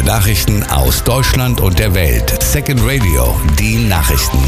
Nachrichten aus Deutschland und der Welt. Second Radio, die Nachrichten.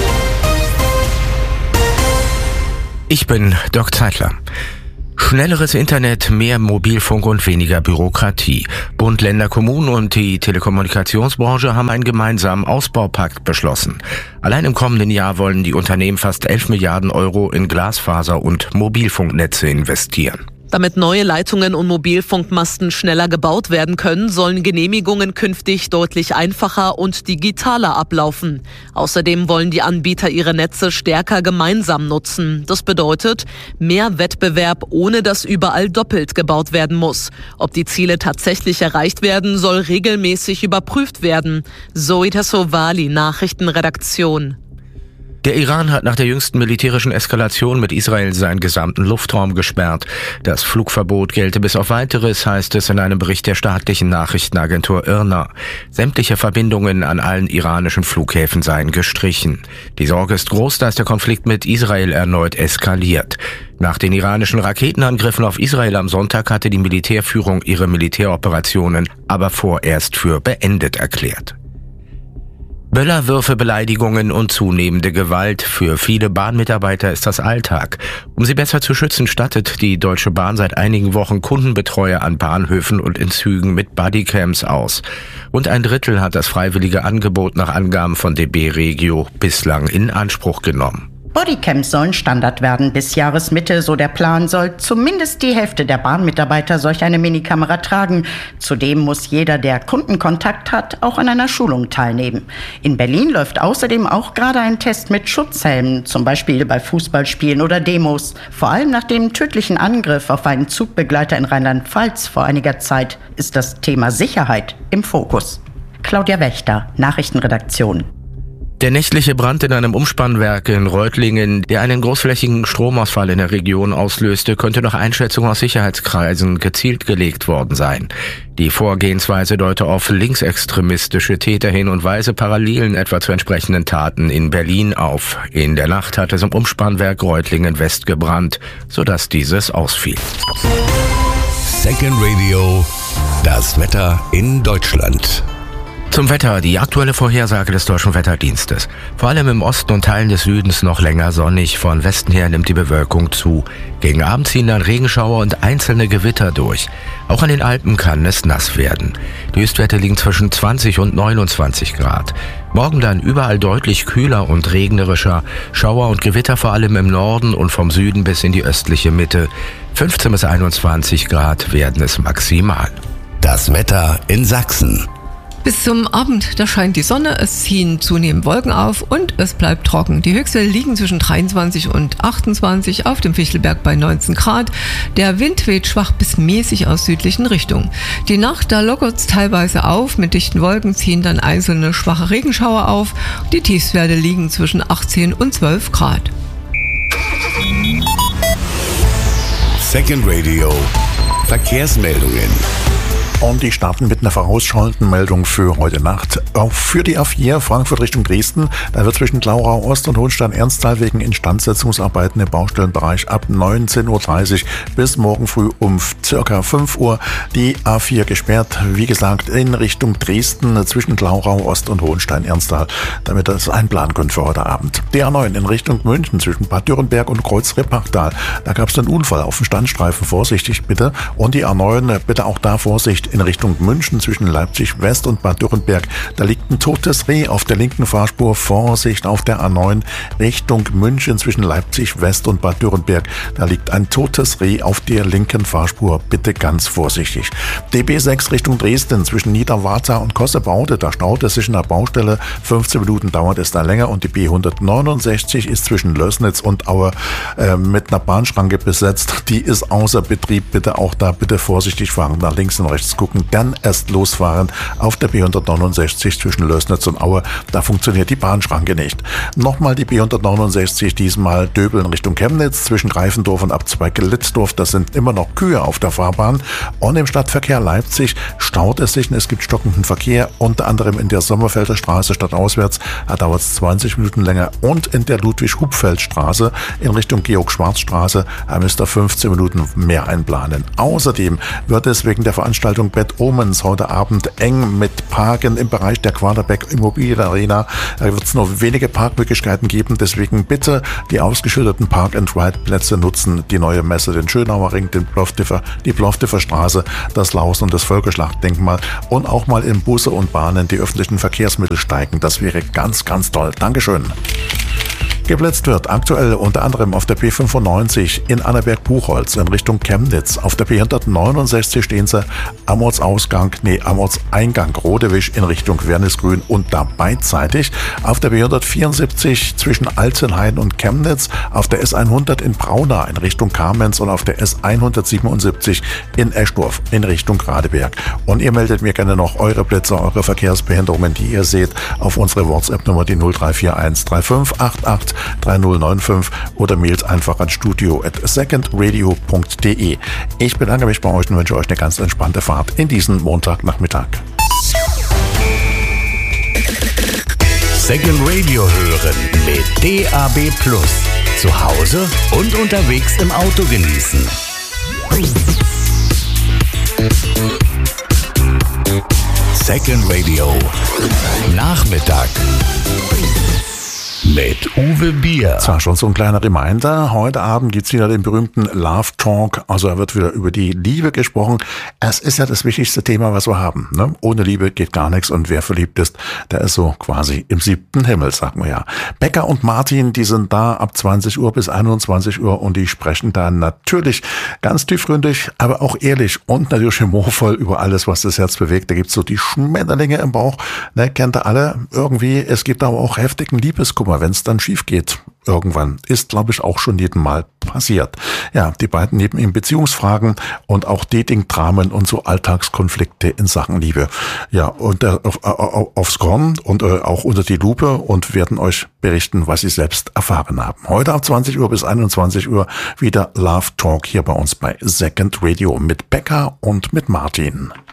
Ich bin Dirk Zeitler. Schnelleres Internet, mehr Mobilfunk und weniger Bürokratie. Bund, Länder, Kommunen und die Telekommunikationsbranche haben einen gemeinsamen Ausbaupakt beschlossen. Allein im kommenden Jahr wollen die Unternehmen fast 11 Milliarden Euro in Glasfaser- und Mobilfunknetze investieren. Damit neue Leitungen und Mobilfunkmasten schneller gebaut werden können, sollen Genehmigungen künftig deutlich einfacher und digitaler ablaufen. Außerdem wollen die Anbieter ihre Netze stärker gemeinsam nutzen. Das bedeutet mehr Wettbewerb, ohne dass überall doppelt gebaut werden muss. Ob die Ziele tatsächlich erreicht werden, soll regelmäßig überprüft werden. Zoe Tassovali, Nachrichtenredaktion. Der Iran hat nach der jüngsten militärischen Eskalation mit Israel seinen gesamten Luftraum gesperrt. Das Flugverbot gelte bis auf Weiteres, heißt es in einem Bericht der staatlichen Nachrichtenagentur IRNA. Sämtliche Verbindungen an allen iranischen Flughäfen seien gestrichen. Die Sorge ist groß, dass der Konflikt mit Israel erneut eskaliert. Nach den iranischen Raketenangriffen auf Israel am Sonntag hatte die Militärführung ihre Militäroperationen aber vorerst für beendet erklärt. Böllerwürfe, Beleidigungen und zunehmende Gewalt. Für viele Bahnmitarbeiter ist das Alltag. Um sie besser zu schützen, stattet die Deutsche Bahn seit einigen Wochen Kundenbetreuer an Bahnhöfen und in Zügen mit Bodycams aus. Rund ein Drittel hat das freiwillige Angebot nach Angaben von DB Regio bislang in Anspruch genommen. Bodycams sollen Standard werden. Bis Jahresmitte, so der Plan, soll zumindest die Hälfte der Bahnmitarbeiter solch eine Minikamera tragen. Zudem muss jeder, der Kundenkontakt hat, auch an einer Schulung teilnehmen. In Berlin läuft außerdem auch gerade ein Test mit Schutzhelmen, zum Beispiel bei Fußballspielen oder Demos. Vor allem nach dem tödlichen Angriff auf einen Zugbegleiter in Rheinland-Pfalz vor einiger Zeit ist das Thema Sicherheit im Fokus. Claudia Wächter, Nachrichtenredaktion. Der nächtliche Brand in einem Umspannwerk in Reutlingen, der einen großflächigen Stromausfall in der Region auslöste, könnte nach Einschätzung aus Sicherheitskreisen gezielt gelegt worden sein. Die Vorgehensweise deute auf linksextremistische Täter hin und weise Parallelen etwa zu entsprechenden Taten in Berlin auf. In der Nacht hat es im Umspannwerk Reutlingen West gebrannt, sodass dieses ausfiel. Second Radio, das Wetter in Deutschland. Zum Wetter, die aktuelle Vorhersage des Deutschen Wetterdienstes. Vor allem im Osten und Teilen des Südens noch länger sonnig. Von Westen her nimmt die Bewölkung zu. Gegen Abend ziehen dann Regenschauer und einzelne Gewitter durch. Auch an den Alpen kann es nass werden. Die Höchstwerte liegen zwischen 20 und 29 Grad. Morgen dann überall deutlich kühler und regnerischer. Schauer und Gewitter vor allem im Norden und vom Süden bis in die östliche Mitte. 15 bis 21 Grad werden es maximal. Das Wetter in Sachsen. Bis zum Abend, da scheint die Sonne, es ziehen zunehmend Wolken auf und es bleibt trocken. Die Höchstwerte liegen zwischen 23 und 28, auf dem Fichtelberg bei 19 Grad. Der Wind weht schwach bis mäßig aus südlichen Richtungen. Die Nacht, da lockert es teilweise auf, mit dichten Wolken ziehen dann einzelne schwache Regenschauer auf. Die Tiefstwerte liegen zwischen 18 und 12 Grad. Second Radio, Verkehrsmeldungen. Und die starten mit einer vorausschauenden Meldung für heute Nacht. Auch für die A4 Frankfurt Richtung Dresden, da wird zwischen Glauchau Ost und Hohenstein-Ernsthal wegen Instandsetzungsarbeiten im Baustellenbereich ab 19.30 Uhr bis morgen früh um ca. 5 Uhr die A4 gesperrt. Wie gesagt, in Richtung Dresden zwischen Glauchau Ost und Hohenstein-Ernsthal, damit ihr das einplanen könnt für heute Abend. Die A9 in Richtung München zwischen Bad Dürrenberg und Kreuz-Rippachtal. Da gab es einen Unfall auf dem Standstreifen, vorsichtig bitte. Und die A9, bitte auch da Vorsicht in Richtung München zwischen Leipzig West und Bad Dürrenberg. Da liegt ein totes Reh auf der linken Fahrspur. Vorsicht auf der A9 Richtung München zwischen Leipzig West und Bad Dürrenberg. Da liegt ein totes Reh auf der linken Fahrspur. Bitte ganz vorsichtig. DB6 Richtung Dresden zwischen Niederwarta und Kossebaude. Da staut es sich in der Baustelle. 15 Minuten dauert es da länger. Und die B169 ist zwischen Lößnitz und Aue mit einer Bahnschranke besetzt. Die ist außer Betrieb. Bitte auch da bitte vorsichtig fahren. Nach links und rechts gucken, dann erst losfahren auf der B169 zwischen Lößnitz und Aue. Da funktioniert die Bahnschranke nicht. Nochmal die B169, diesmal Döbeln Richtung Chemnitz zwischen Greifendorf und Abzweig-Litzdorf. Das sind immer noch Kühe auf der Fahrbahn. Und im Stadtverkehr Leipzig staut es sich und es gibt stockenden Verkehr, unter anderem in der Sommerfelder Straße stadtauswärts. Da dauert es 20 Minuten länger. Und in der Ludwig-Hupfeld-Straße in Richtung Georg-Schwarz-Straße müsst ihr 15 Minuten mehr einplanen. Außerdem wird es wegen der Veranstaltung Richtung Bad Omens heute Abend eng mit Parken im Bereich der Quaderbeck Immobilienarena. Da wird es nur wenige Parkmöglichkeiten geben, deswegen bitte die ausgeschilderten Park-and-Ride-Plätze nutzen. Die neue Messe, den Schönauer Ring, die Plovdiffer Straße, das Laus- und das Völkerschlachtdenkmal und auch mal in Busse und Bahnen die öffentlichen Verkehrsmittel steigen. Das wäre ganz, ganz toll. Dankeschön. Geblitzt wird aktuell unter anderem auf der P95 in Annaberg-Buchholz in Richtung Chemnitz. Auf der P169 stehen sie am Ortseingang Rodewisch in Richtung Wernesgrün und da beidseitig. Auf der P174 zwischen Alzenhain und Chemnitz, auf der S100 in Braunau in Richtung Kamenz und auf der S177 in Eschdorf in Richtung Radeberg. Und ihr meldet mir gerne noch eure Blitzer, eure Verkehrsbehinderungen, die ihr seht, auf unsere WhatsApp-Nummer, die 0341 3588 3095 oder mailt einfach an studio@secondradio.de. Ich bedanke mich bei euch und wünsche euch eine ganz entspannte Fahrt in diesen Montagnachmittag. Second Radio hören mit DAB+. Zu Hause und unterwegs im Auto genießen. Second Radio Nachmittag mit Uwe Bier. Zwar schon so ein kleiner Reminder, heute Abend gibt's wieder den berühmten Love Talk, also da wird wieder über die Liebe gesprochen. Es ist ja das wichtigste Thema, was wir haben, ne? Ohne Liebe geht gar nichts und wer verliebt ist, der ist so quasi im 7. Himmel, sagen wir ja. Becker und Martin, die sind da ab 20 Uhr bis 21 Uhr und die sprechen da natürlich ganz tiefgründig, aber auch ehrlich und natürlich humorvoll über alles, was das Herz bewegt. Da gibt's so die Schmetterlinge im Bauch, ne? Kennt ihr alle irgendwie. Es gibt aber auch heftigen Liebeskummer, wenn es dann schief geht. Irgendwann ist, glaube ich, auch schon jedem Mal passiert. Ja, die beiden nehmen ihm Beziehungsfragen und auch Dating-Dramen und so Alltagskonflikte in Sachen Liebe. Ja, und aufs Korn und auch unter die Lupe und werden euch berichten, was sie selbst erfahren haben. Heute ab 20 Uhr bis 21 Uhr wieder Love Talk hier bei uns bei Second Radio mit Becker und mit Martin.